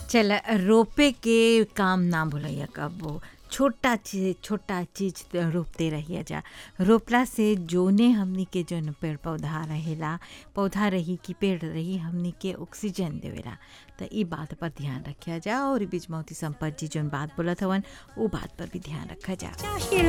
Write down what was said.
चल रोपे के काम ना भूलैया कबो। छोटा चीज रोपते रहिए जा। रोपला से जोने हमनी के जोन पेड़ पौधा रहेला, पौधा रही कि पेड़ रही, हमनी के ऑक्सीजन देवेला। तो ई बात पर ध्यान रखिया जा और बीच मौती संपत जी जोन बात बोलत हवन वो बात पर भी ध्यान रखा जा।